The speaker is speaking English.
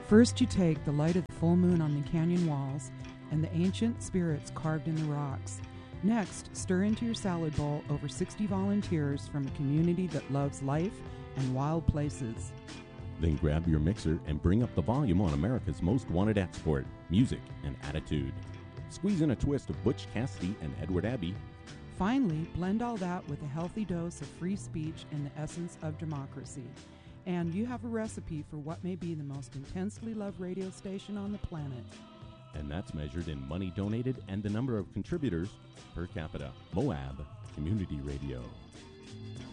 First, you take the light of the full moon on the canyon walls and the ancient spirits carved in the rocks. Next, stir into your salad bowl over 60 volunteers from a community that loves life and wild places. Then grab your mixer and bring up the volume on America's most wanted export, music and attitude. Squeeze in a twist of Butch Cassidy and Edward Abbey. Finally, blend all that with a healthy dose of free speech and the essence of democracy. And you have a recipe for what may be the most intensely loved radio station on the planet. And that's measured in money donated and the number of contributors per capita. Moab Community Radio.